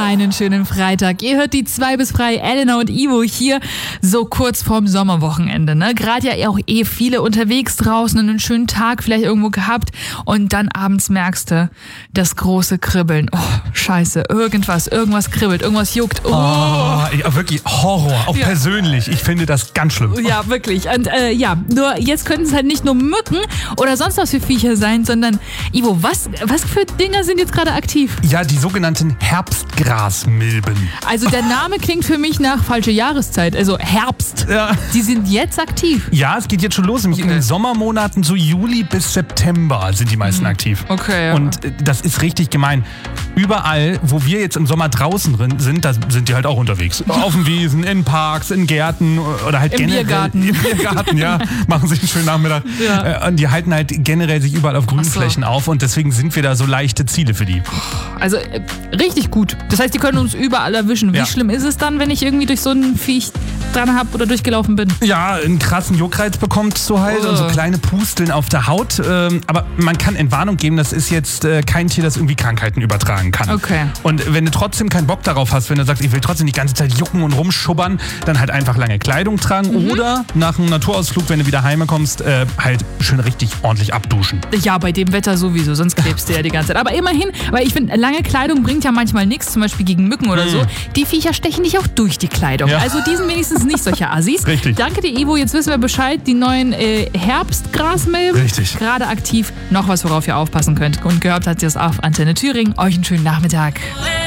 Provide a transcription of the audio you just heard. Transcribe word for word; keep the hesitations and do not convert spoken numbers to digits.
Einen schönen Freitag. Ihr hört die zwei bis frei, Elena und Ivo hier, so kurz vorm Sommerwochenende. Ne? Gerade ja auch eh viele unterwegs draußen und einen schönen Tag vielleicht irgendwo gehabt und dann abends merkst du das große Kribbeln. Oh, scheiße, irgendwas, irgendwas kribbelt, irgendwas juckt. Oh, oh ja, wirklich Horror, auch ja. persönlich. Ich finde das ganz schlimm. Ja, wirklich. Und äh, ja, nur jetzt könnten es halt nicht nur Mücken oder sonst was für Viecher sein, sondern Ivo, was, was für Dinger sind jetzt gerade aktiv? Ja, die sogenannten Herbstgrasmilben. Also der Name klingt für mich nach falsche Jahreszeit, also Herbst. Ja. Die sind jetzt aktiv. Ja, es geht jetzt schon los. In den Sommermonaten, so Juli bis September sind die meisten aktiv. Okay. Ja. Und das ist richtig gemein. Überall, wo wir jetzt im Sommer draußen drin sind, da sind die halt auch unterwegs. Auf den Wiesen, in Parks, in Gärten oder halt Im generell. Biergarten. Im Biergarten, ja. Machen sich einen schönen Nachmittag. Ja. Und die halten halt generell sich überall auf Grünflächen so. auf und deswegen sind wir da so leichte Ziele für die. Also äh, richtig gut. Das heißt, die können uns überall erwischen. Wie Ja. schlimm ist es dann, wenn ich irgendwie durch so ein Viech dran habe oder durchgelaufen bin? Ja, einen krassen Juckreiz bekommt so halt Oh. und so kleine Pusteln auf der Haut. Ähm, aber man kann Entwarnung geben, das ist jetzt äh, kein Tier, das irgendwie Krankheiten übertragen kann. Okay. Und wenn du trotzdem keinen Bock darauf hast, wenn du sagst, ich will trotzdem die ganze Zeit jucken und rumschubbern, dann halt einfach lange Kleidung tragen Mhm. oder nach einem Naturausflug, wenn du wieder heim kommst, äh, halt schön richtig ordentlich abduschen. Ja, bei dem Wetter sowieso, sonst klebst du ja die ganze Zeit. Aber immerhin, weil ich finde, lange Kleidung bringt ja manchmal nichts, zum Beispiel gegen Mücken oder so. Die Viecher stechen dich auch durch die Kleidung. Ja. Also die sind wenigstens nicht solche Assis. Richtig. Danke dir, Ivo. Jetzt wissen wir Bescheid. Die neuen äh, Herbstgrasmilben. Richtig. Gerade aktiv. Noch was, worauf ihr aufpassen könnt. Und gehört hat ihr es auf Antenne Thüringen. Euch einen schönen Nachmittag.